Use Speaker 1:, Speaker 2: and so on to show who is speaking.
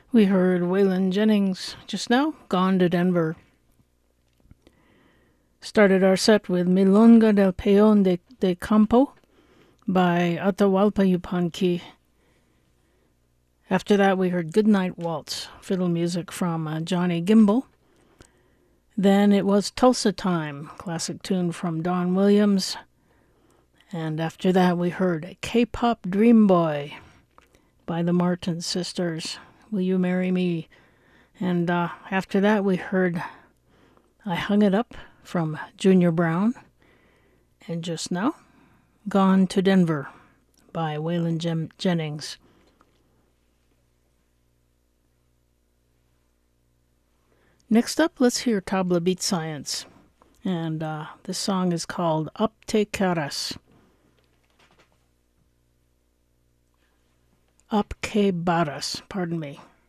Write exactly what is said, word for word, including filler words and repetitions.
Speaker 1: We heard Waylon Jennings just now, Gone to Denver. Started our set with Milonga del Peón de, de Campo by Atahualpa Yupanqui. After that, we heard Goodnight Waltz, fiddle music from uh, Johnny Gimbel. Then it was Tulsa Time, classic tune from Don Williams. And after that, we heard K-Pop Dream Boy by the Martin Sisters, Will You Marry Me? And uh, after that, we heard I Hung It Up from Junior Brown. And just now, Gone to Denver by Waylon Jem- Jennings. Next up, let's hear Tabla Beat Science. And uh, this song is called Up Te Caras. Up que barras, pardon me.